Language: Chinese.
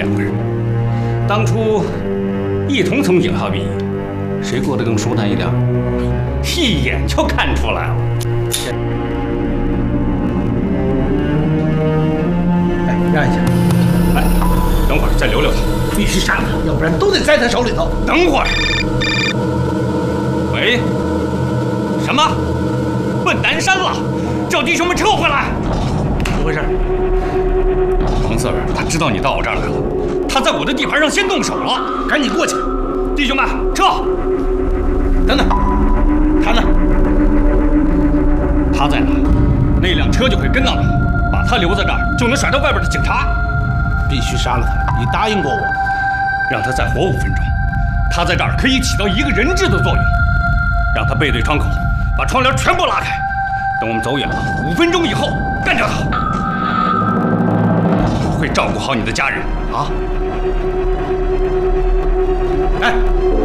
两个人，当初一同从警好比谁过得更舒坦一点？一眼就看出来了。 哎，让一下。 哎，等会儿再留留他。 必须杀了他，要不然都得在他手里头。 等会儿。喂？什么？奔南山了？叫弟兄们撤回来！ 怎么回事？ 王四儿他知道你到我这儿来了，他在我的地盘上先动手了， 赶紧过去！ 弟兄们撤！ 等等，他呢？ 他在哪？那辆车就会跟到哪，把他留在这儿，就能甩到外边的警察。 必须杀了他！你答应过我， 让他再活5分钟，他在这儿可以起到一个人质的作用。让他背对窗口，把窗帘全部拉开。等我们走远了，5分钟以后干掉他。我会照顾好你的家人啊！ 哎，